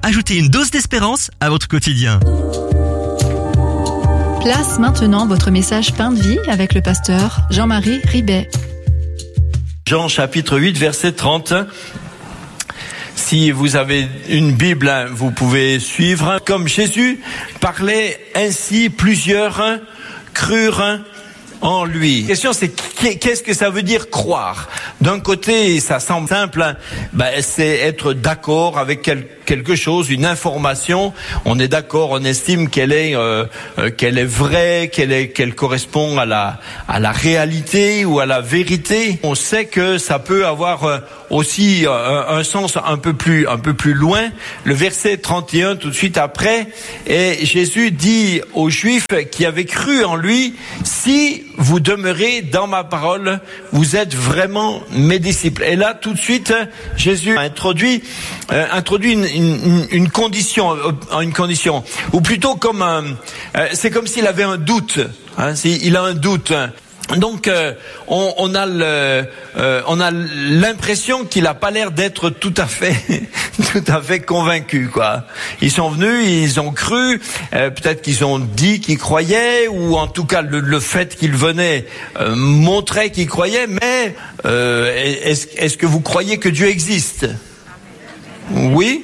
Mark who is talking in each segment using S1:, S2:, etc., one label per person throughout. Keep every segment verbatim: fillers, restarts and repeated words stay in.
S1: ajoutez une dose d'espérance à votre quotidien.
S2: Place maintenant votre message Pain de vie avec le pasteur Jean-Marie Ribet.
S3: Jean chapitre huit verset trente. Si vous avez une Bible, vous pouvez suivre. Comme Jésus parlait ainsi, plusieurs crurent en lui. La question c'est qu'est-ce que ça veut dire croire? D'un côté, ça semble simple, ben, c'est être d'accord avec quelque chose, une information. On est d'accord, on estime qu'elle est euh, qu'elle est vraie, qu'elle est qu'elle correspond à la à la réalité ou à la vérité. On sait que ça peut avoir aussi un, un sens un peu plus un peu plus loin. Le verset trente et un tout de suite après, et Jésus dit aux Juifs qui avaient cru en lui: si vous demeurez dans ma parole, vous êtes vraiment mes disciples. Et là, tout de suite, Jésus a introduit, euh, introduit une, une, une condition, euh, une condition, ou plutôt comme un, euh, c'est comme s'il avait un doute. Hein, il a un doute. Donc, euh, on, on a le, euh, on a l'impression qu'il a pas l'air d'être tout à fait, tout à fait convaincu, quoi. Ils sont venus, ils ont cru, euh, peut-être qu'ils ont dit qu'ils croyaient, ou en tout cas le, le fait qu'ils venaient euh, montrait qu'ils croyaient. Mais euh, est-ce, est-ce que vous croyez que Dieu existe? Oui.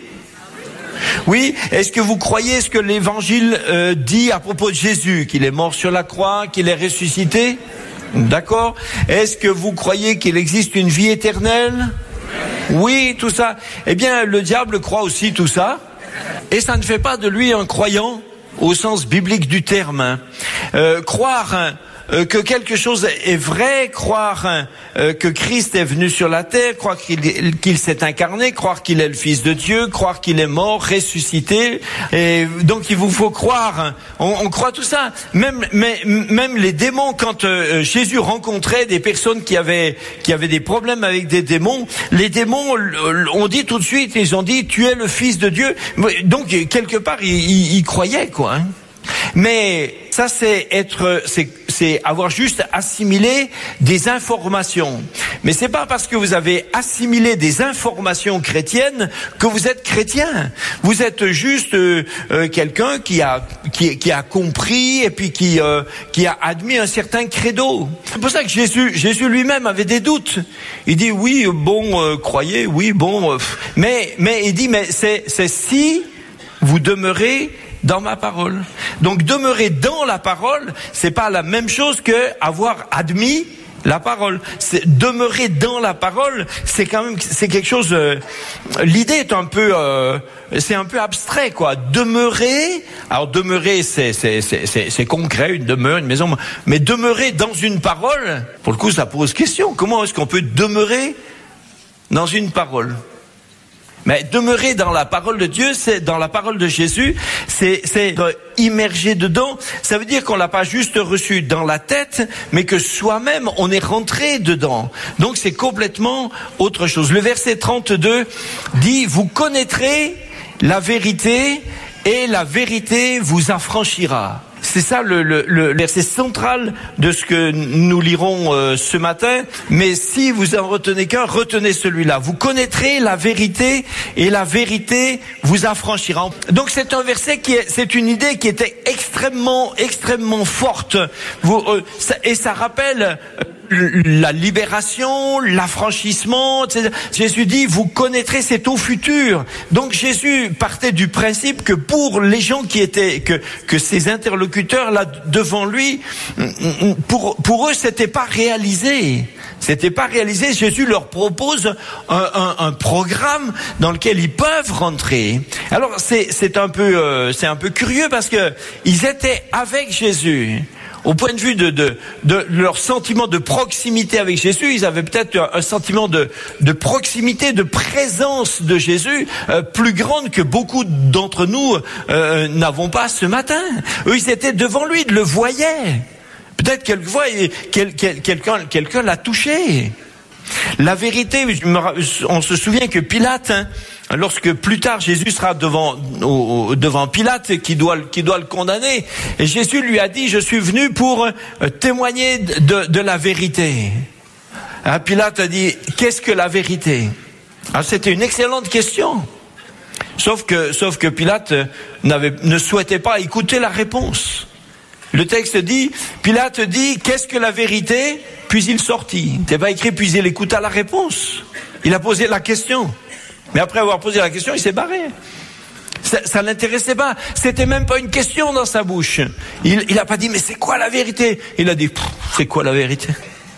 S3: Oui, est-ce que vous croyez ce que l'Évangile euh, dit à propos de Jésus, qu'il est mort sur la croix, qu'il est ressuscité? D'accord. Est-ce que vous croyez qu'il existe une vie éternelle? Oui, tout ça. Eh bien, le diable croit aussi tout ça, et ça ne fait pas de lui un croyant au sens biblique du terme. Euh, croire hein, euh, que quelque chose est vrai, croire hein, euh, que Christ est venu sur la terre, croire qu'il, qu'il s'est incarné, croire qu'il est le Fils de Dieu, croire qu'il est mort, ressuscité. Et donc il vous faut croire. Hein. On, on croit tout ça. Même, mais, même les démons, quand euh, Jésus rencontrait des personnes qui avaient qui avaient des problèmes avec des démons, les démons ont dit tout de suite, ils ont dit: tu es le Fils de Dieu. Donc quelque part, ils, ils, ils croyaient, quoi. Hein. Mais ça, c'est être, c'est, c'est avoir juste assimilé des informations. Mais c'est pas parce que vous avez assimilé des informations chrétiennes que vous êtes chrétien. Vous êtes juste euh, euh, quelqu'un qui a qui, qui a compris et puis qui euh, qui a admis un certain credo. C'est pour ça que Jésus Jésus lui-même avait des doutes. Il dit oui, bon, euh, croyez, oui, bon, euh, mais mais il dit mais c'est c'est si vous demeurez dans ma parole. Donc demeurer dans la parole, c'est pas la même chose que avoir admis la parole. C'est demeurer dans la parole, c'est quand même c'est quelque chose. Euh, l'idée est un peu, euh, c'est un peu abstrait, quoi. Demeurer, alors demeurer, c'est c'est c'est c'est, c'est concret, une demeure, une maison. Mais demeurer dans une parole, pour le coup, ça pose question. Comment est-ce qu'on peut demeurer dans une parole? Mais demeurer dans la parole de Dieu, c'est dans la parole de Jésus, c'est c'est être immergé dedans. Ça veut dire qu'on l'a pas juste reçu dans la tête, mais que soi-même on est rentré dedans. Donc c'est complètement autre chose. Le verset trente-deux dit: vous connaîtrez la vérité et la vérité vous affranchira. C'est ça le, le, le verset central de ce que nous lirons euh, ce matin. Mais si vous en retenez qu'un, retenez celui-là. Vous connaîtrez la vérité et la vérité vous affranchira. Donc c'est un verset qui est, c'est une idée qui était extrêmement, extrêmement forte. Vous, euh, ça, et ça rappelle la libération, l'affranchissement, et cetera. Jésus dit, vous connaîtrez, c'est au futur. Donc Jésus partait du principe que pour les gens qui étaient, que, que ces interlocuteurs là devant lui, pour, pour eux, c'était pas réalisé. C'était pas réalisé. Jésus leur propose un, un, un programme dans lequel ils peuvent rentrer. Alors c'est, c'est un peu, euh, c'est un peu curieux parce que ils étaient avec Jésus. Au point de vue de, de, de leur sentiment de proximité avec Jésus, ils avaient peut-être un, un sentiment de, de proximité, de présence de Jésus euh, plus grande que beaucoup d'entre nous euh, n'avons pas ce matin. Eux, ils étaient devant lui, ils le voyaient. Peut-être quelquefois, quel, quel, quelqu'un, quelqu'un l'a touché. La vérité, on se souvient que Pilate, hein, lorsque plus tard Jésus sera devant, au, devant Pilate qui doit, qui doit le condamner, et Jésus lui a dit: je suis venu pour témoigner de, de la vérité. Hein, Pilate a dit: qu'est-ce que la vérité? Alors, c'était une excellente question. Sauf que, sauf que Pilate n'avait, ne souhaitait pas écouter la réponse. Le texte dit, Pilate dit, qu'est-ce que la vérité? Puis il sortit. C'est pas écrit, puis il écouta la réponse. Il a posé la question. Mais après avoir posé la question, il s'est barré. Ça, ça l'intéressait pas. C'était même pas une question dans sa bouche. Il, il a pas dit, mais c'est quoi la vérité? Il a dit, c'est quoi la vérité?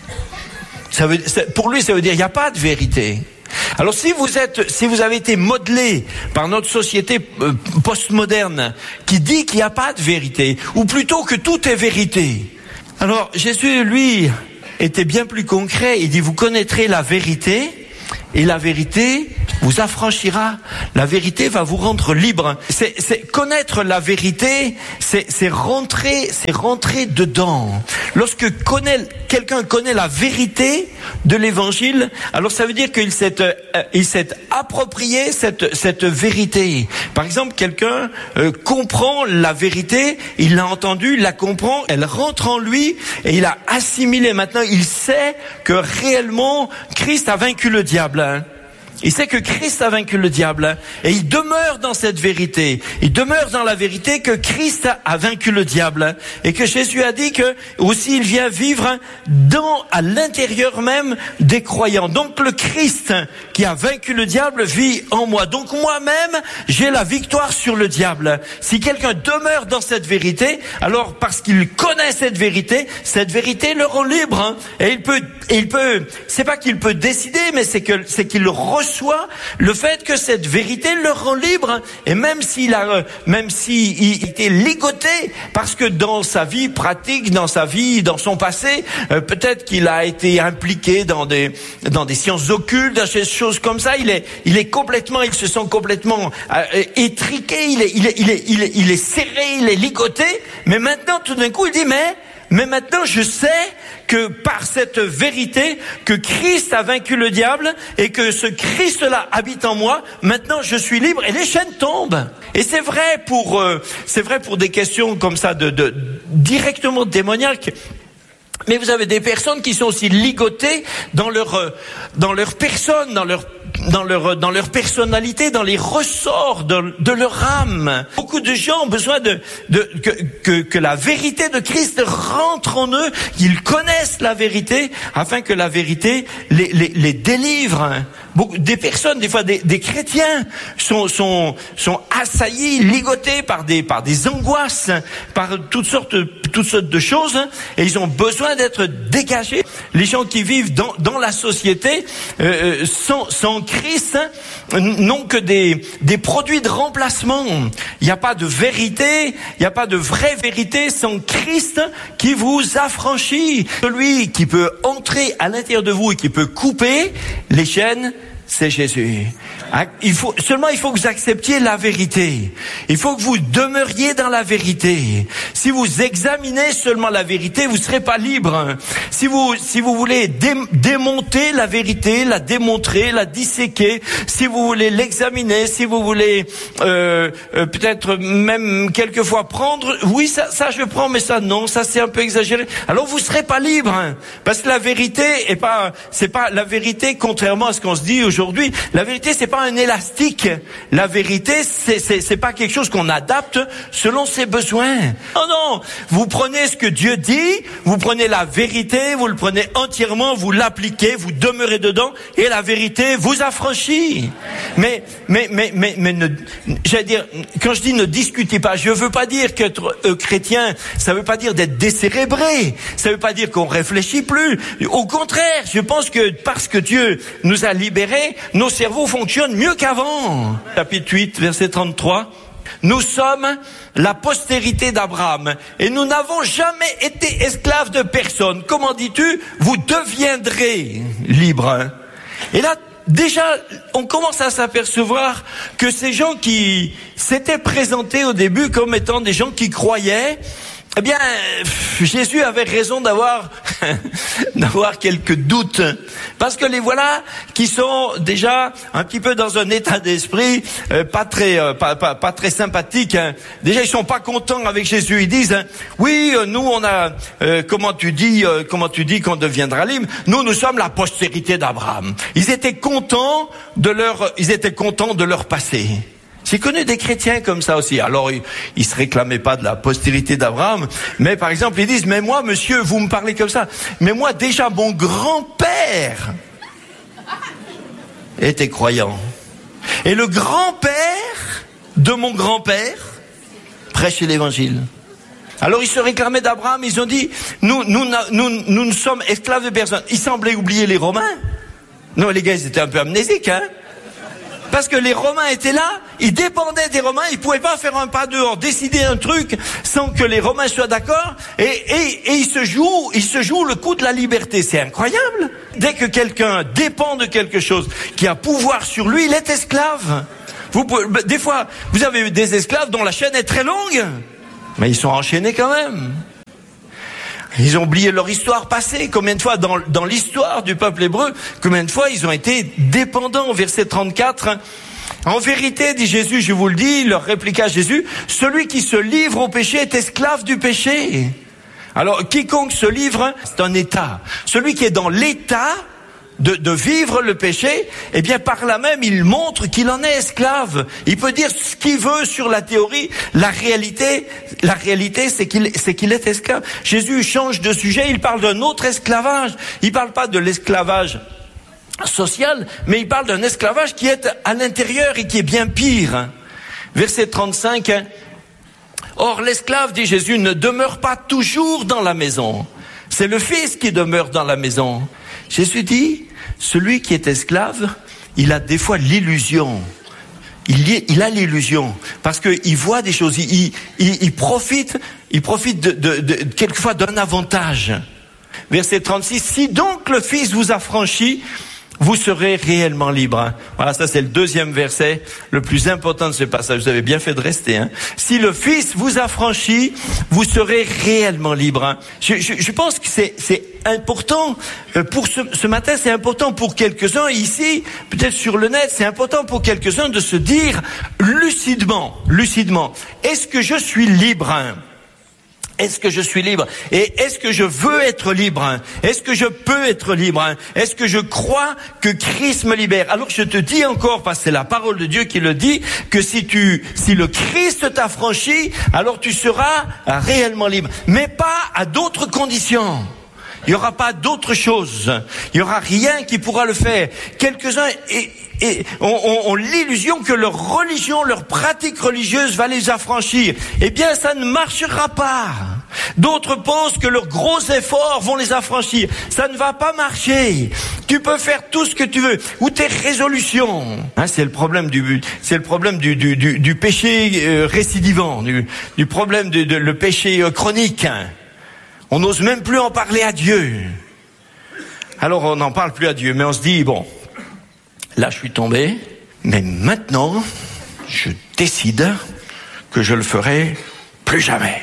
S3: Ça veut, ça, pour lui, ça veut dire, il n'y a pas de vérité. Alors si vous êtes, si vous avez été modelé par notre société euh, postmoderne qui dit qu'il n'y a pas de vérité, ou plutôt que tout est vérité, alors Jésus, lui, était bien plus concret. Il dit, vous connaîtrez la vérité, et la vérité vous affranchira. La vérité va vous rendre libre. C'est, c'est connaître la vérité, c'est, c'est rentrer, c'est rentrer dedans. Lorsque connaît, quelqu'un connaît la vérité de l'évangile, alors ça veut dire qu'il s'est, euh, il s'est approprié cette, cette vérité. Par exemple, quelqu'un euh, comprend la vérité, il l'a entendue, il la comprend, elle rentre en lui et il a assimilé. Maintenant, il sait que réellement Christ a vaincu le diable. Il sait que Christ a vaincu le diable et il demeure dans cette vérité. Il demeure dans la vérité que Christ a vaincu le diable et que Jésus a dit que aussi il vient vivre dans, à l'intérieur même des croyants. Donc le Christ qui a vaincu le diable vit en moi. Donc moi-même, j'ai la victoire sur le diable. Si quelqu'un demeure dans cette vérité, alors parce qu'il connaît cette vérité, cette vérité le rend libre. Hein, et il peut, et il peut, c'est pas qu'il peut décider, mais c'est que, c'est qu'il reçoit soit le fait que cette vérité le rend libre, et même s'il a, même s'il était ligoté, parce que dans sa vie pratique, dans sa vie, dans son passé, euh, peut-être qu'il a été impliqué dans des, dans des sciences occultes, dans ces choses comme ça. Il est, il est complètement, il se sent complètement euh, étriqué, il est, il est, il est, il est, il est serré, il est ligoté. Mais maintenant, tout d'un coup, il dit mais. Mais maintenant, je sais que par cette vérité, que Christ a vaincu le diable et que ce Christ-là habite en moi, maintenant je suis libre et les chaînes tombent. Et c'est vrai pour, euh, c'est vrai pour des questions comme ça de, de directement démoniaques. Mais vous avez des personnes qui sont aussi ligotées dans leur, dans leur personne, dans leur, dans leur, dans leur personnalité, dans les ressorts de, de leur âme. Beaucoup de gens ont besoin de, de que, que, que la vérité de Christ rentre en eux, qu'ils connaissent la vérité, afin que la vérité les, les, les délivre. Beaucoup, des personnes, des fois des, des chrétiens, sont, sont, sont assaillis, ligotés par des, par des angoisses, par toutes sortes, toutes sortes de choses, et ils ont besoin d'être dégagés. Les gens qui vivent dans, dans la société, euh, sans, sans Christ, n'ont que des, des produits de remplacement. Il n'y a pas de vérité, il n'y a pas de vraie vérité sans Christ qui vous affranchit. Celui qui peut entrer à l'intérieur de vous et qui peut couper les chaînes, c'est Jésus. Il faut, seulement il faut que vous acceptiez la vérité. Il faut que vous demeuriez dans la vérité. Si vous examinez seulement la vérité, vous ne serez pas libre. Si vous, si vous voulez dé, démonter la vérité, la démontrer, la disséquer, si vous voulez l'examiner, si vous voulez euh, euh, peut-être même quelquefois prendre, oui ça, ça je prends, mais ça non, ça c'est un peu exagéré. Alors vous ne serez pas libre, parce que la vérité est pas, c'est pas la vérité contrairement à ce qu'on se dit aujourd'hui. La vérité c'est pas un élastique. La vérité, c'est, c'est, c'est pas quelque chose qu'on adapte selon ses besoins. Non, non. Vous prenez ce que Dieu dit, vous prenez la vérité, vous le prenez entièrement, vous l'appliquez, vous demeurez dedans, et la vérité vous affranchit. Mais, mais, mais, mais, mais ne, j'allais dire, quand je dis ne discutez pas, je veux pas dire qu'être euh, chrétien, ça veut pas dire d'être décérébré. Ça veut pas dire qu'on réfléchit plus. Au contraire, je pense que parce que Dieu nous a libérés, nos cerveaux fonctionnent mieux qu'avant. Chapitre huit, verset trente-trois. Nous sommes la postérité d'Abraham et nous n'avons jamais été esclaves de personne. Comment dis-tu? Vous deviendrez libres. Et là, déjà, on commence à s'apercevoir que ces gens qui s'étaient présentés au début comme étant des gens qui croyaient, eh bien, Jésus avait raison d'avoir d'avoir quelques doutes, parce que les voilà qui sont déjà un petit peu dans un état d'esprit euh, pas très euh, pas, pas pas très sympathique. Hein. Déjà, ils sont pas contents avec Jésus. Ils disent hein, oui, euh, nous on a euh, comment tu dis euh, comment tu dis qu'on deviendra libre. Nous nous sommes la postérité d'Abraham. Ils étaient contents de leur ils étaient contents de leur passé. J'ai connu des chrétiens comme ça aussi. Alors, ils, ils se réclamaient pas de la postérité d'Abraham, mais par exemple, ils disent, mais moi, monsieur, vous me parlez comme ça, mais moi, déjà, mon grand-père était croyant. Et le grand-père de mon grand-père prêchait l'évangile. Alors, ils se réclamaient d'Abraham, ils ont dit, nous, nous, nous, nous ne sommes esclaves de personne. Ils semblaient oublier les Romains. Non, les gars, ils étaient un peu amnésiques, hein. Parce que les Romains étaient là, ils dépendaient des Romains, ils pouvaient pas faire un pas dehors, décider un truc sans que les Romains soient d'accord, et, et, et ils se jouent, ils se jouent le coup de la liberté. C'est incroyable. Dès que quelqu'un dépend de quelque chose qui a pouvoir sur lui, il est esclave. Vous pouvez, des fois, vous avez des esclaves dont la chaîne est très longue, mais ils sont enchaînés quand même. Ils ont oublié leur histoire passée. Combien de fois dans, dans l'histoire du peuple hébreu, combien de fois ils ont été dépendants. Verset trente-quatre. En vérité, dit Jésus, je vous le dis, leur répliqua Jésus, celui qui se livre au péché est esclave du péché. Alors, quiconque se livre, c'est un état. Celui qui est dans l'état de, de vivre le péché, eh bien, par là même, il montre qu'il en est esclave. Il peut dire ce qu'il veut sur la théorie. La réalité, la réalité, c'est qu'il, c'est qu'il est esclave. Jésus change de sujet. Il parle d'un autre esclavage. Il parle pas de l'esclavage social, mais il parle d'un esclavage qui est à l'intérieur et qui est bien pire. Verset trente-cinq. Or, l'esclave, dit Jésus, ne demeure pas toujours dans la maison. C'est le Fils qui demeure dans la maison. Jésus dit, celui qui est esclave, il a des fois l'illusion. Il, y, il a l'illusion parce que il voit des choses. Il, il, il profite, il profite de, de, de quelquefois d'un avantage. Verset trente-six. Si donc le Fils vous a franchi, vous serez réellement libre. Voilà, ça c'est le deuxième verset, le plus important de ce passage. Vous avez bien fait de rester. Hein. Si le Fils vous a franchi, vous serez réellement libre. Je, je, je pense que c'est, c'est important pour ce, ce matin. C'est important pour quelques-uns ici, peut-être sur le net. C'est important pour quelques-uns de se dire lucidement, lucidement. Est-ce que je suis libre? Est-ce que je suis libre? Et est-ce que je veux être libre? Est-ce que je peux être libre? Est-ce que je crois que Christ me libère? Alors je te dis encore, parce que c'est la parole de Dieu qui le dit, que si tu, si le Christ t'a franchi, alors tu seras réellement libre. Mais pas à d'autres conditions. Il n'y aura pas d'autre chose. Il n'y aura rien qui pourra le faire. Quelques-uns et, et, ont, ont, ont l'illusion que leur religion, leur pratique religieuse va les affranchir. Eh bien, ça ne marchera pas. D'autres pensent que leurs gros efforts vont les affranchir. Ça ne va pas marcher. Tu peux faire tout ce que tu veux. Ou tes résolutions. Hein, c'est le problème du, c'est le problème du, du, du, du péché euh, récidivant, du, du problème de, de le péché euh, chronique. Hein. On n'ose même plus en parler à Dieu. Alors on n'en parle plus à Dieu, mais on se dit, bon, là je suis tombé, mais maintenant, je décide que je le ferai plus jamais.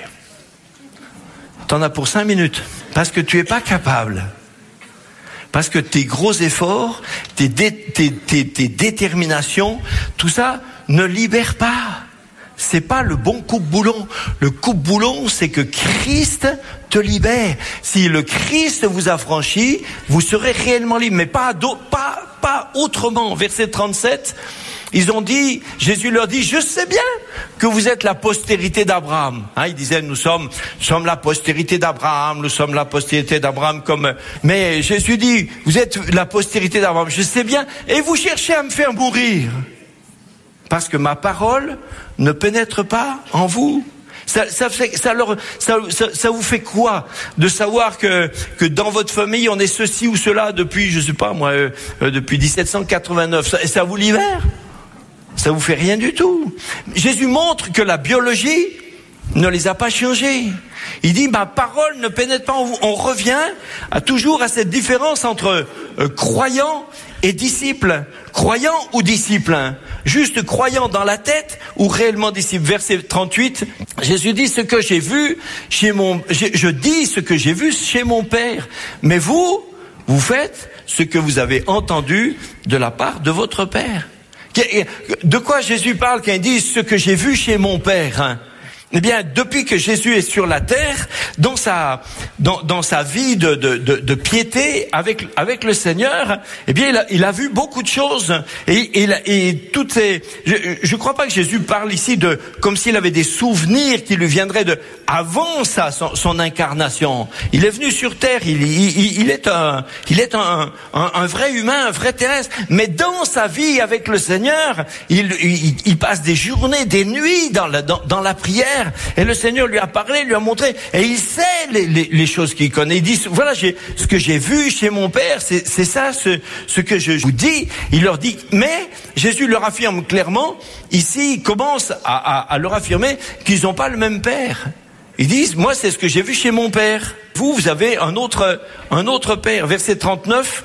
S3: T'en as pour cinq minutes, parce que tu es pas capable. Parce que tes gros efforts, tes, dé, tes, tes, tes déterminations, tout ça ne libère pas. C'est pas le bon coupe-boulon. Le coupe-boulon, c'est que Christ te libère. Si le Christ vous a franchi, vous serez réellement libre, mais pas, pas, pas autrement. Verset trente-sept, ils ont dit, Jésus leur dit, je sais bien que vous êtes la postérité d'Abraham. Hein, ils disaient, nous sommes, nous sommes la postérité d'Abraham, nous sommes la postérité d'Abraham comme, mais Jésus dit, vous êtes la postérité d'Abraham, je sais bien, et vous cherchez à me faire mourir. Parce que ma parole ne pénètre pas en vous. Ça, ça, fait, ça, leur, ça, ça, ça vous fait quoi de savoir que, que dans votre famille on est ceci ou cela depuis, je sais pas moi, euh, depuis dix-sept cent quatre-vingt-neuf. Ça, ça vous libère? Ça vous fait rien du tout. Jésus montre que la biologie ne les a pas changés. Il dit, ma parole ne pénètre pas en vous. On revient à, toujours à cette différence entre euh, croyant et disciple. Croyant ou disciple, hein. Juste croyant dans la tête ou réellement disciple. Verset trente-huit, Jésus dit, ce que j'ai vu chez mon, je, je dis ce que j'ai vu chez mon Père. Mais vous, vous faites ce que vous avez entendu de la part de votre Père. De quoi Jésus parle quand il dit ce que j'ai vu chez mon Père, hein? Eh bien, depuis que Jésus est sur la terre, dans sa dans, dans sa vie de, de, de, de piété avec avec le Seigneur, eh bien, il a, il a vu beaucoup de choses. Et, et, et toutes ces, je ne crois pas que Jésus parle ici de comme s'il avait des souvenirs qui lui viendraient de avant ça, son, son incarnation. Il est venu sur terre, il, il, il est un il est un, un, un vrai humain, un vrai terrestre. Mais dans sa vie avec le Seigneur, il, il, il passe des journées, des nuits dans la dans, dans la prière. Et le Seigneur lui a parlé, lui a montré, et il sait les, les, les choses qu'il connaît. Il dit, voilà, j'ai, ce que j'ai vu chez mon Père, c'est, c'est ça, ce, ce que je vous dis. Il leur dit, mais Jésus leur affirme clairement, ici, il commence à, à, à leur affirmer qu'ils n'ont pas le même Père. Ils disent, moi, c'est ce que j'ai vu chez mon Père. Vous, vous avez un autre, un autre Père. Verset trente-neuf.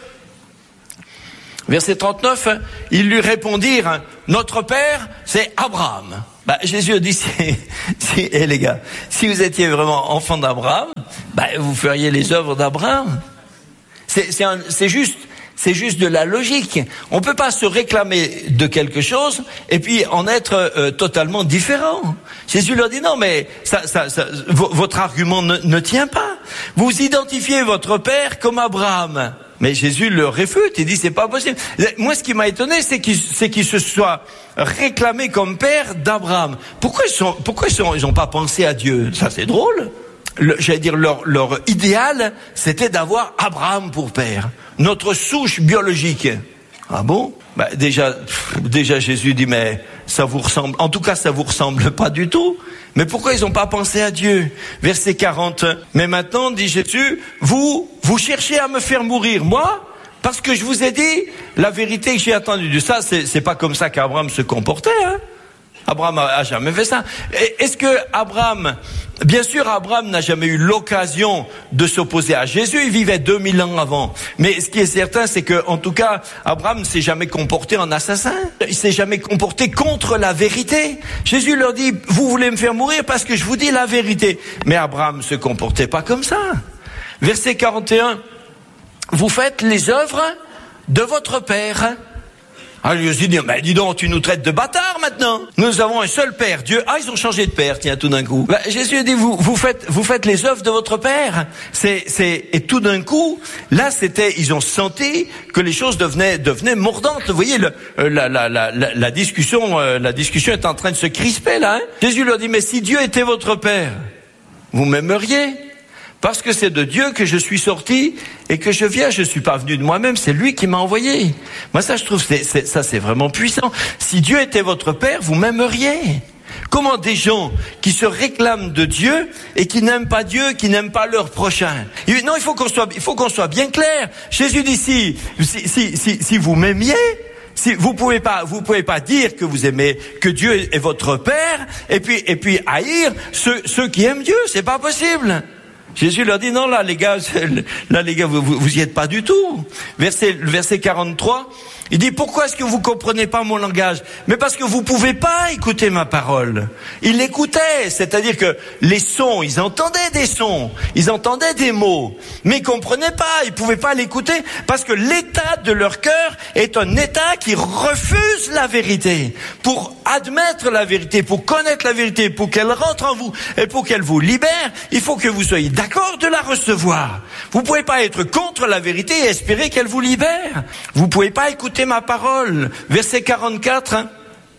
S3: Verset trente-neuf, ils lui répondirent, notre Père, c'est Abraham. Bah, Jésus a dit, si, si, hey les gars, si vous étiez vraiment enfant d'Abraham, bah, vous feriez les œuvres d'Abraham. C'est, c'est, un, c'est juste, c'est juste de la logique. On peut pas se réclamer de quelque chose et puis en être euh, totalement différent. Jésus leur dit non, mais ça, ça, ça, v- votre argument ne, ne tient pas. Vous identifiez votre père comme Abraham. Mais Jésus le réfute, il dit c'est pas possible. Moi, ce qui m'a étonné, c'est qu'il, c'est qu'il se soit réclamé comme père d'Abraham. Pourquoi ils sont, pourquoi ils sont, ils ont pas pensé à Dieu? Ça, c'est drôle. Le, j'allais dire leur, leur idéal, c'était d'avoir Abraham pour père, notre souche biologique. Ah bon? Bah, déjà, pff, déjà Jésus dit mais ça vous ressemble. En tout cas, ça vous ressemble pas du tout. Mais pourquoi ils n'ont pas pensé à Dieu? Verset quarante. Mais maintenant, dit Jésus, vous, vous cherchez à me faire mourir, moi, parce que je vous ai dit la vérité que j'ai attendue de ça. C'est, c'est pas comme ça qu'Abraham se comportait, hein. Abraham a, a jamais fait ça. Et, est-ce que Abraham, bien sûr, Abraham n'a jamais eu l'occasion de s'opposer à Jésus. Il vivait deux mille ans avant. Mais ce qui est certain, c'est que, en tout cas, Abraham ne s'est jamais comporté en assassin. Il s'est jamais comporté contre la vérité. Jésus leur dit, vous voulez me faire mourir parce que je vous dis la vérité. Mais Abraham se comportait pas comme ça. Verset quarante et un. Vous faites les œuvres de votre père. Ah, je lui ai dit, mais dis donc, tu nous traites de bâtards maintenant. Nous avons un seul père, Dieu. Ah, ils ont changé de père, tiens, tout d'un coup. Bah, Jésus a dit, vous, vous faites, vous faites les œuvres de votre père. C'est, c'est, et tout d'un coup, là, c'était, ils ont senti que les choses devenaient, devenaient mordantes. Vous voyez, le, la, la, la, la, la discussion, la discussion est en train de se crisper, là, hein. Jésus leur dit, mais si Dieu était votre père, vous m'aimeriez. Parce que c'est de Dieu que je suis sorti et que je viens. Je suis pas venu de moi-même, c'est lui qui m'a envoyé. Moi, ça, je trouve, c'est, c'est, ça, c'est vraiment puissant. Si Dieu était votre père, vous m'aimeriez. Comment des gens qui se réclament de Dieu et qui n'aiment pas Dieu, qui n'aiment pas leur prochain? Non, il faut qu'on soit, il faut qu'on soit bien clair. Jésus dit si, si, si, si, si vous m'aimiez, si vous pouvez pas, vous pouvez pas dire que vous aimez, que Dieu est votre père et puis, et puis haïr ceux, ceux qui aiment Dieu. C'est pas possible. Jésus leur dit, non, là, les gars, là, les gars, vous, vous, vous y êtes pas du tout. Verset, verset quarante-trois, il dit, pourquoi est-ce que vous comprenez pas mon langage? Mais parce que vous pouvez pas écouter ma parole. Ils l'écoutaient, c'est-à-dire que les sons, ils entendaient des sons, ils entendaient des mots, mais ils comprenaient pas, ils pouvaient pas l'écouter, parce que l'état de leur cœur est un état qui refuse la vérité. Pour admettre la vérité, pour connaître la vérité, pour qu'elle rentre en vous et pour qu'elle vous libère, il faut que vous soyez d'accord de la recevoir. Vous pouvez pas être contre la vérité et espérer qu'elle vous libère. Vous pouvez pas écouter ma parole. Verset quarante-quatre. Hein.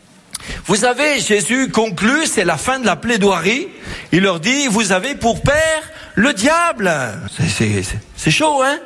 S3: Vous avez, Jésus conclut, c'est la fin de la plaidoirie. Il leur dit, vous avez pour père le diable. C'est, c'est, c'est, c'est chaud, hein?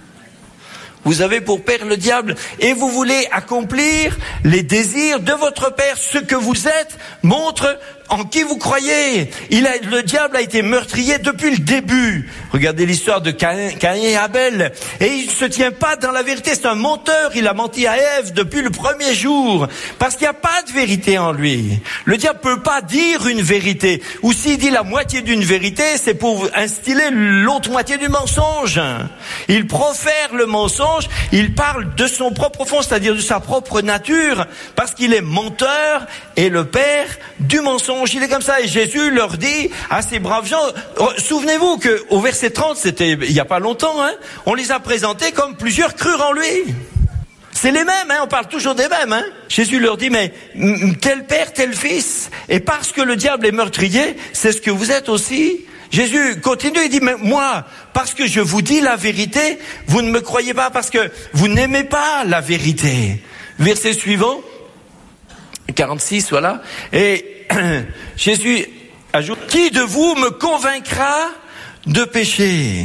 S3: Vous avez pour père le diable et vous voulez accomplir les désirs de votre père. Ce que vous êtes montre en qui vous croyez. Il a, le diable a été meurtrier depuis le début. Regardez l'histoire de Caïn, Caïn et Abel. Et il ne se tient pas dans la vérité. C'est un menteur. Il a menti à Ève depuis le premier jour. Parce qu'il n'y a pas de vérité en lui. Le diable peut pas dire une vérité. Ou s'il dit la moitié d'une vérité, c'est pour instiller l'autre moitié du mensonge. Il profère le mensonge. Il parle de son propre fond, c'est-à-dire de sa propre nature. Parce qu'il est menteur et le père du mensonge. Il est comme ça. Et Jésus leur dit à ces braves gens, souvenez-vous qu'au verset trente, c'était il n'y a pas longtemps, hein, on les a présentés comme plusieurs crurent en lui. C'est les mêmes, hein, on parle toujours des mêmes. Hein. Jésus leur dit, mais tel père, tel fils. Et parce que le diable est meurtrier, c'est ce que vous êtes aussi. Jésus continue, il dit, mais moi, parce que je vous dis la vérité, vous ne me croyez pas parce que vous n'aimez pas la vérité. Verset suivant, quarante-six, voilà. Et Jésus ajoute, qui de vous me convaincra de péché?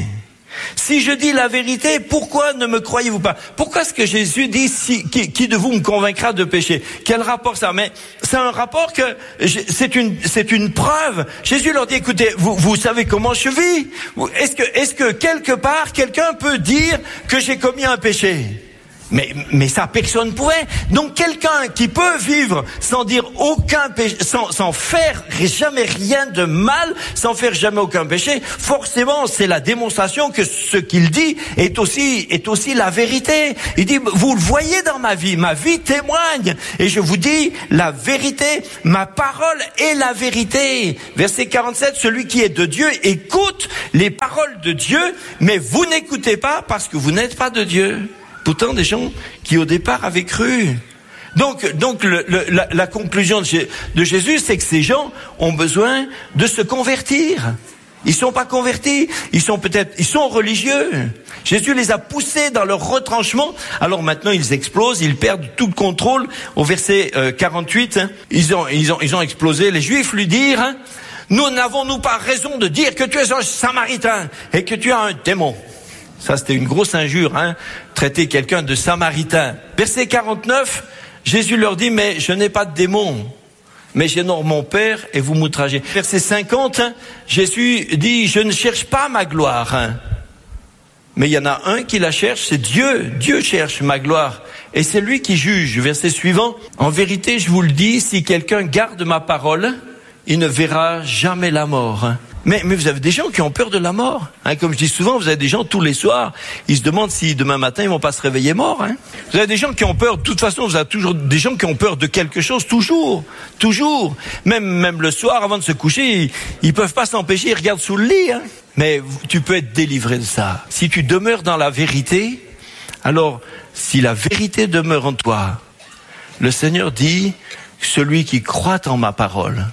S3: Si je dis la vérité, pourquoi ne me croyez-vous pas? Pourquoi est-ce que Jésus dit si, qui, qui de vous me convaincra de péché? Quel rapport ça? Mais c'est un rapport que c'est une c'est une preuve. Jésus leur dit, écoutez, vous vous savez comment je vis? Est-ce que est-ce que quelque part quelqu'un peut dire que j'ai commis un péché? Mais, mais ça, personne ne pouvait. Donc, quelqu'un qui peut vivre sans dire aucun péché, sans, sans faire jamais rien de mal, sans faire jamais aucun péché, forcément, c'est la démonstration que ce qu'il dit est aussi, est aussi la vérité. Il dit, vous le voyez dans ma vie, ma vie témoigne, et je vous dis la vérité, ma parole est la vérité. Verset quarante-sept, celui qui est de Dieu écoute les paroles de Dieu, mais vous n'écoutez pas parce que vous n'êtes pas de Dieu. Pourtant, des gens qui au départ avaient cru. Donc, donc le, le, la, la conclusion de, de Jésus, c'est que ces gens ont besoin de se convertir. Ils sont pas convertis, ils sont peut-être, ils sont religieux. Jésus les a poussés dans leur retranchement. Alors maintenant, ils explosent, ils perdent tout le contrôle. Au verset euh, quarante-huit, hein, ils ont, ils ont, ils ont explosé. Les Juifs lui dirent, hein, nous n'avons-nous pas raison de dire que tu es un Samaritain et que tu as un démon? Ça, c'était une grosse injure, hein, traiter quelqu'un de samaritain. Verset quarante-neuf, Jésus leur dit, mais je n'ai pas de démon, mais j'honore mon Père et vous m'outragez. Verset cinquante, hein, Jésus dit, je ne cherche pas ma gloire, hein, mais il y en a un qui la cherche, c'est Dieu. Dieu cherche ma gloire et c'est lui qui juge. Verset suivant, en vérité, je vous le dis, si quelqu'un garde ma parole, il ne verra jamais la mort. Mais, mais vous avez des gens qui ont peur de la mort. Hein, comme je dis souvent, vous avez des gens tous les soirs, ils se demandent si demain matin ils vont pas se réveiller morts. Hein. Vous avez des gens qui ont peur, de toute façon, vous avez toujours des gens qui ont peur de quelque chose, toujours, toujours. Même, même le soir, avant de se coucher, ils, ils peuvent pas s'empêcher, ils regardent sous le lit. Hein. Mais tu peux être délivré de ça. Si tu demeures dans la vérité, alors si la vérité demeure en toi, le Seigneur dit, celui qui croit en ma parole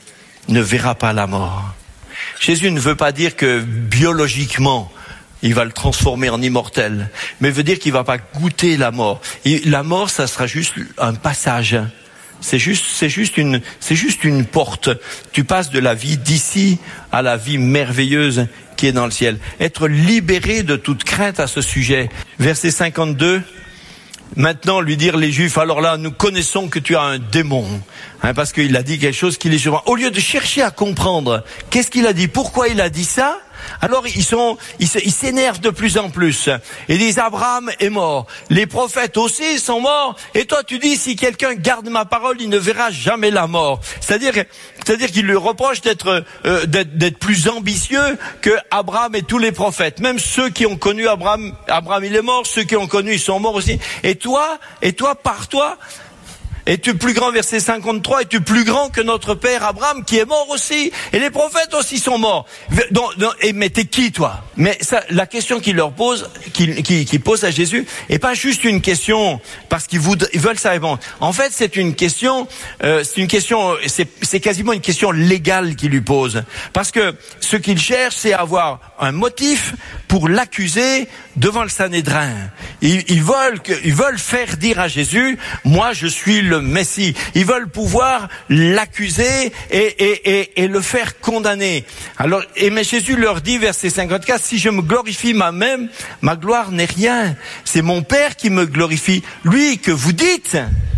S3: ne verra pas la mort. Jésus ne veut pas dire que biologiquement, il va le transformer en immortel, mais veut dire qu'il va pas goûter la mort. Et la mort, ça sera juste un passage. C'est juste, c'est juste une, c'est juste une porte. Tu passes de la vie d'ici à la vie merveilleuse qui est dans le ciel. Être libéré de toute crainte à ce sujet. Verset cinquante-deux. Maintenant, lui dire les Juifs, alors là, nous connaissons que tu as un démon, hein, parce qu'il a dit quelque chose qui les surprend. Au lieu de chercher à comprendre, qu'est-ce qu'il a dit, pourquoi il a dit ça, alors ils sont, ils s'énervent de plus en plus. Ils disent, Abraham est mort, les prophètes aussi sont morts, et toi tu dis, si quelqu'un garde ma parole, il ne verra jamais la mort. C'est-à-dire, c'est-à-dire qu'il lui reproche d'être, euh, d'être, d'être plus ambitieux que Abraham et tous les prophètes. Même ceux qui ont connu Abraham, Abraham il est mort, ceux qui ont connu, ils sont morts aussi. Et toi, et toi, par toi, es-tu plus grand, verset cinquante-trois, es-tu plus grand que notre père Abraham qui est mort aussi? Et les prophètes aussi sont morts. Donc, donc, et, mais t'es qui, toi? Mais ça, la question qu'il leur pose, qu'il qui, qui pose à Jésus, est pas juste une question parce qu'ils voudraient, ils veulent sa réponse. En fait, c'est une question, euh, c'est une question, c'est, c'est quasiment une question légale qu'il lui pose. Parce que ce qu'il cherche, c'est avoir un motif pour l'accuser devant le Sanhédrin. Ils, ils veulent que, ils veulent faire dire à Jésus, moi, je suis le Messie. Ils veulent pouvoir l'accuser et, et, et, et le faire condamner. Alors, et mais Jésus leur dit, verset cinquante-quatre, si je me glorifie moi-même, ma gloire n'est rien. C'est mon Père qui me glorifie. Lui que vous dites,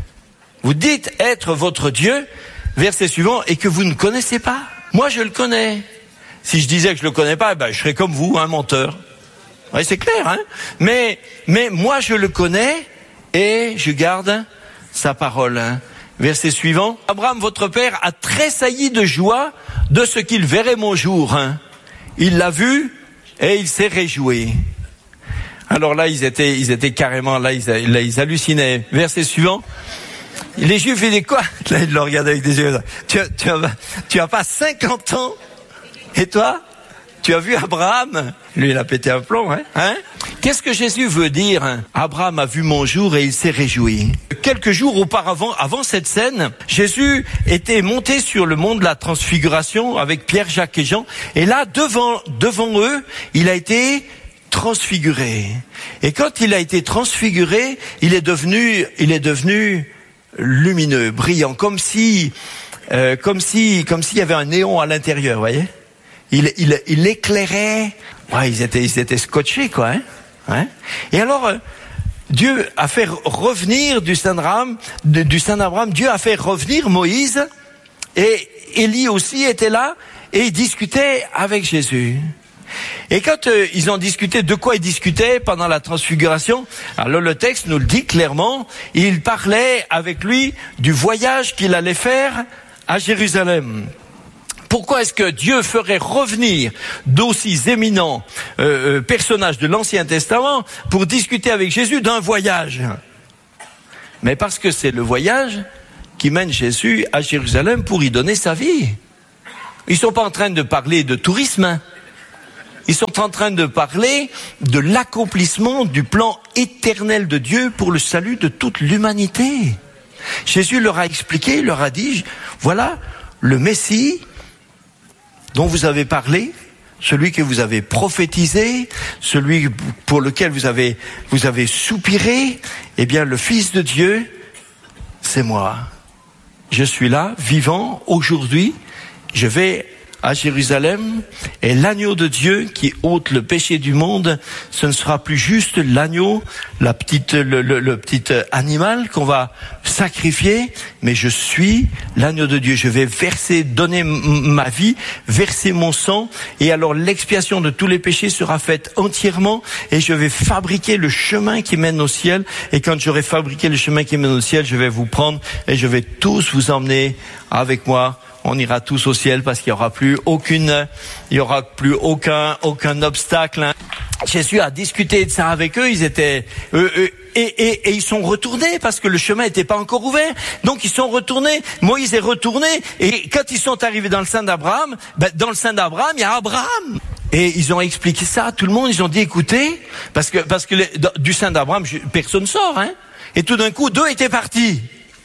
S3: vous dites être votre Dieu, verset suivant, et que vous ne connaissez pas. Moi, je le connais. Si je disais que je le connais pas, ben, je serais comme vous, un menteur. Ouais, c'est clair, hein. Mais, mais moi, je le connais et je garde sa parole. Hein. Verset suivant. Abraham, votre père, a tressailli de joie de ce qu'il verrait mon jour. Hein. Il l'a vu et il s'est réjoui. Alors là, ils étaient, ils étaient carrément là, ils, là, ils hallucinaient. Verset suivant. Les Juifs, ils disent quoi? Là, ils le regardent avec des yeux. Tu, tu as, tu as pas cinquante ans? Et toi? Tu as vu Abraham? Lui, il a pété un plomb, hein, hein? Qu'est-ce que Jésus veut dire? Abraham a vu mon jour et il s'est réjoui. Quelques jours auparavant, avant cette scène, Jésus était monté sur le mont de la Transfiguration avec Pierre, Jacques et Jean. Et là, devant, devant eux, il a été transfiguré. Et quand il a été transfiguré, il est devenu, il est devenu lumineux, brillant, comme si, euh, comme si, comme s'il y avait un néon à l'intérieur, vous voyez? Il, il, il éclairait. Ouais, ils étaient, ils étaient scotchés, quoi, hein? Hein? Et alors, euh, Dieu a fait revenir du Saint Abraham, du Saint Abraham, Dieu a fait revenir Moïse, et Élie aussi était là, et il discutait avec Jésus. Et quand euh, ils ont discuté, de quoi ils discutaient pendant la transfiguration? Alors le texte nous le dit clairement, il parlait avec lui du voyage qu'il allait faire à Jérusalem. Pourquoi est-ce que Dieu ferait revenir d'aussi éminents euh, personnages de l'Ancien Testament pour discuter avec Jésus d'un voyage? Mais parce que c'est le voyage qui mène Jésus à Jérusalem pour y donner sa vie. Ils sont pas en train de parler de tourisme. Ils sont en train de parler de l'accomplissement du plan éternel de Dieu pour le salut de toute l'humanité. Jésus leur a expliqué, leur a dit, voilà, le Messie dont vous avez parlé, celui que vous avez prophétisé, celui pour lequel vous avez, vous avez soupiré, eh bien, le Fils de Dieu, c'est moi. Je suis là, vivant, aujourd'hui, je vais à Jérusalem, et l'agneau de Dieu qui ôte le péché du monde, ce ne sera plus juste l'agneau, la petite, le, le, le petit animal qu'on va sacrifier, mais je suis l'agneau de Dieu. Je vais verser, donner m- ma vie, verser mon sang, et alors l'expiation de tous les péchés sera faite entièrement, et je vais fabriquer le chemin qui mène au ciel, et quand j'aurai fabriqué le chemin qui mène au ciel, je vais vous prendre, et je vais tous vous emmener avec moi. On ira tous au ciel parce qu'il y aura plus aucune, il y aura plus aucun, aucun obstacle. Jésus a discuté de ça avec eux. Ils étaient eux, eux, et, et, et ils sont retournés parce que le chemin n'était pas encore ouvert. Donc ils sont retournés. Moïse est retourné. Et quand ils sont arrivés dans le sein d'Abraham, ben, dans le sein d'Abraham, il y a Abraham. Et ils ont expliqué ça à tout le monde. Ils ont dit, écoutez, parce que parce que les, du sein d'Abraham, personne sort, hein. Et tout d'un coup, deux étaient partis.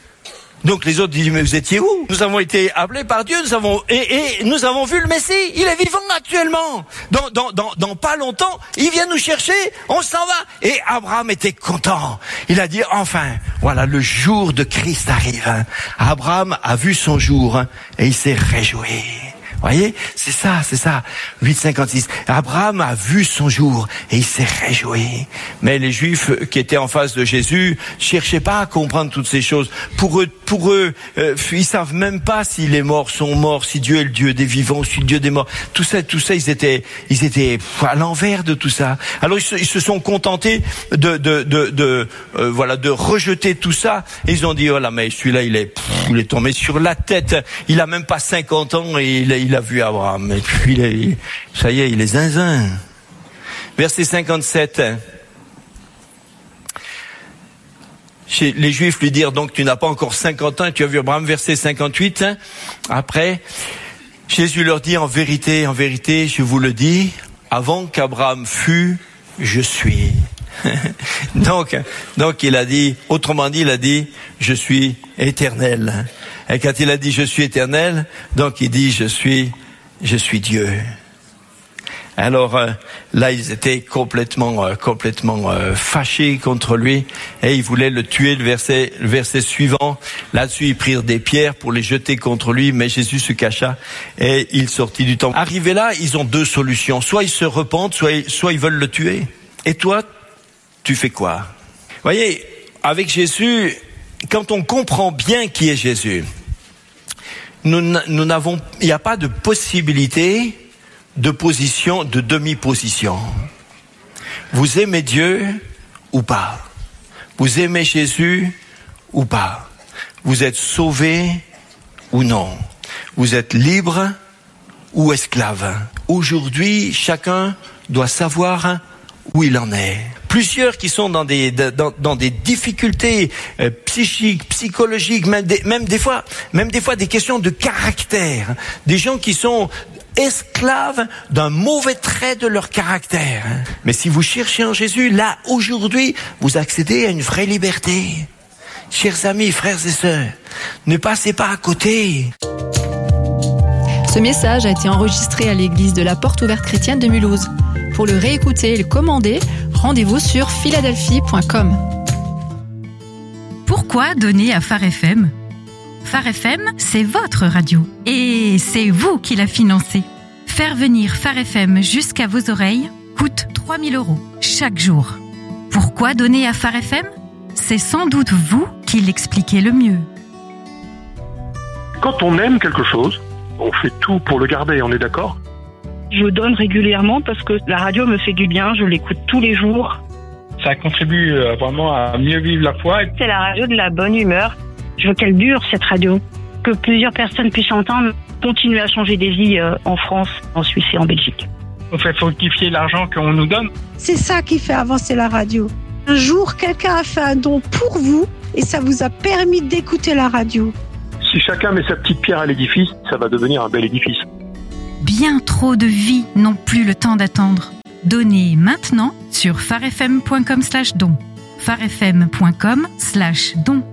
S3: Donc les autres disent, mais vous étiez où? Nous avons été appelés par Dieu, nous avons et, et nous avons vu le Messie. Il est vivant actuellement. Dans, dans, dans, dans pas longtemps, il vient nous chercher, on s'en va. Et Abraham était content. Il a dit, enfin, voilà, le jour de Christ arrive. Abraham a vu son jour et il s'est réjoui. Voyez, c'est ça, c'est ça. huit cinquante-six. Abraham a vu son jour et il s'est réjoui. Mais les Juifs qui étaient en face de Jésus cherchaient pas à comprendre toutes ces choses. Pour eux, pour eux, euh, ils savent même pas si les morts sont morts, si Dieu est le Dieu des vivants, si le Dieu des morts. Tout ça, tout ça, ils étaient, ils étaient à l'envers de tout ça. Alors ils se, ils se sont contentés de, de, de, de euh, voilà, de rejeter tout ça. Et ils ont dit, oh là, mais celui-là, il est, pff, il est tombé sur la tête. Il a même pas cinquante ans et il, il a vu Abraham. Et puis, il est, ça y est, il est zinzin. Verset cinquante-sept. Les Juifs lui dirent, donc tu n'as pas encore cinquante ans et tu as vu Abraham. Verset cinquante-huit. Après, Jésus leur dit, en vérité, en vérité, je vous le dis, avant qu'Abraham fût, je suis. donc, donc il a dit, autrement dit, il a dit, je suis éternel. Et quand il a dit, je suis éternel, donc il dit, je suis, je suis Dieu. Alors euh, là, ils étaient complètement, euh, complètement euh, fâchés contre lui et ils voulaient le tuer. Le verset, le verset suivant, là-dessus, ils prirent des pierres pour les jeter contre lui, mais Jésus se cacha et il sortit du temple. Arrivés là, ils ont deux solutions. Soit ils se repentent, soit, soit ils veulent le tuer. Et toi, tu fais quoi? Vous voyez, avec Jésus, quand on comprend bien qui est Jésus, nous, nous n'avons, il n'y a pas de possibilité de position, de demi-position. Vous aimez Dieu ou pas? Vous aimez Jésus ou pas? Vous êtes sauvé ou non? Vous êtes libre ou esclave? Aujourd'hui, chacun doit savoir où il en est. Plusieurs qui sont dans des dans, dans des difficultés euh, psychiques, psychologiques, même des, même des fois même des fois des questions de caractère, des gens qui sont esclaves d'un mauvais trait de leur caractère. Mais si vous cherchez en Jésus, là, aujourd'hui, vous accédez à une vraie liberté. Chers amis, frères et sœurs, ne passez pas à côté.
S2: Ce message a été enregistré à l'église de la Porte Ouverte Chrétienne de Mulhouse. Pour le réécouter et le commander, rendez-vous sur philadelphie point com.
S4: Pourquoi donner à Phare F M ? Phare F M, c'est votre radio. Et c'est vous qui la financez. Faire venir Phare F M jusqu'à vos oreilles coûte trois mille euros chaque jour. Pourquoi donner à Phare F M ? C'est sans doute vous qui l'expliquez le mieux.
S5: Quand on aime quelque chose, on fait tout pour le garder, on est d'accord ?
S6: Je donne régulièrement parce que la radio me fait du bien, je l'écoute tous les jours.
S7: Ça contribue vraiment à mieux vivre la foi.
S6: C'est la radio de la bonne humeur. Je veux qu'elle dure, cette radio. Que plusieurs personnes puissent entendre, continuer à changer des vies en France, en Suisse et en Belgique.
S7: On fait fructifier l'argent qu'on nous donne.
S8: C'est ça qui fait avancer la radio. Un jour, quelqu'un a fait un don pour vous et ça vous a permis d'écouter la radio.
S5: Si chacun met sa petite pierre à l'édifice, ça va devenir un bel édifice.
S4: Bien trop de vies n'ont plus le temps d'attendre. Donnez maintenant sur pharefm point com slash don. pharefm point com slash don.